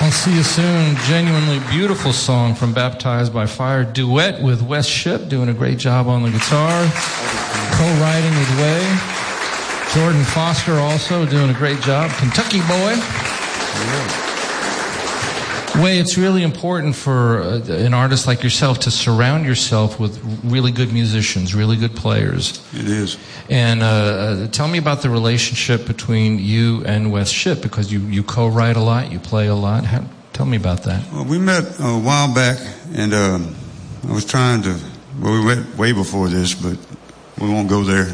I'll See You Soon, genuinely beautiful song from Baptized by Fire. Duet with Wes Shipp, doing a great job on the guitar. Co-writing with Way. Jordan Foster also doing a great job. Kentucky boy. Way, it's really important for an artist like yourself to surround yourself with really good musicians, really good players. It is. And tell me about the relationship between you and Wes Shipp, because you co-write a lot, you play a lot. Tell me about that. Well, we met a while back, and I was trying to, well, we went way before this, but we won't go there.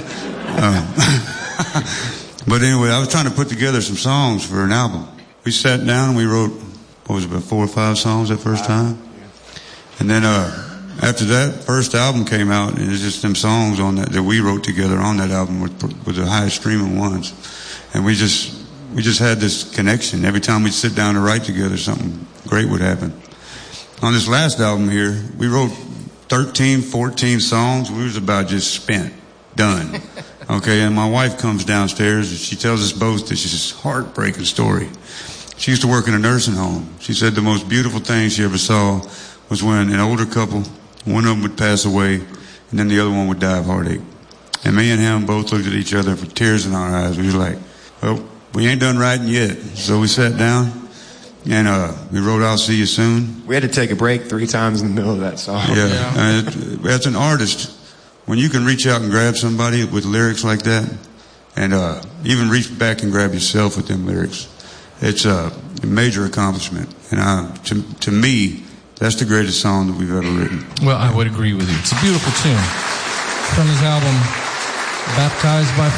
But anyway, I was trying to put together some songs for an album. We sat down and we wrote, what was it, about 4 or 5 songs that first time? And then after that first album came out, and it's just them songs on that we wrote together on that album with the highest streaming ones. And we just had this connection. Every time we'd sit down to write together, something great would happen. On this last album here, we wrote 13, 14 songs. We was about just spent, done. Okay, and my wife comes downstairs and she tells us both this heartbreaking story. She used to work in a nursing home. She said the most beautiful thing she ever saw was when an older couple, one of them would pass away, and then the other one would die of heartache. And me and him both looked at each other with tears in our eyes. We was like, well, we ain't done writing yet. So we sat down, and we wrote I'll See You Soon. We had to take a break 3 times in the middle of that song. Yeah. As an artist, when you can reach out and grab somebody with lyrics like that, and even reach back and grab yourself with them lyrics, it's a major accomplishment. And to me, that's the greatest song that we've ever written. Well, I would agree with you. It's a beautiful tune. From his album, Baptized by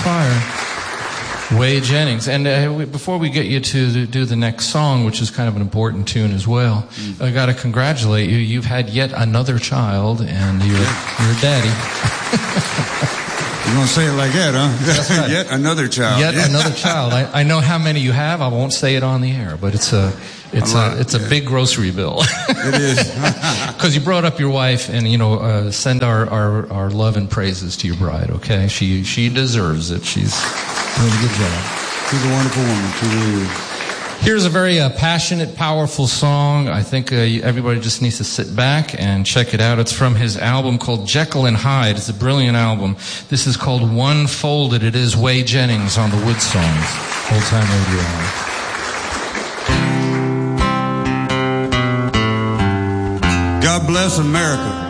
Fire, Way Jennings. And before we get you to do the next song, which is kind of an important tune as well, I got to congratulate you. You've had yet another child, and you're a daddy. You're going to say it like that, huh? That's right. Yet another child. Yet another child. I know how many you have. I won't say it on the air, but it's a big grocery bill. It is. Because you brought up your wife, and send our love and praises to your bride. Okay, she deserves it. She's doing a good job. She's a wonderful woman. She really is. Here's a very passionate, powerful song. I think everybody just needs to sit back and check it out. It's from his album called Jekyll and Hyde. It's a brilliant album. This is called One Folded. It is Way Jennings on the Wood Songs. Old Time Radio Hour. God bless America.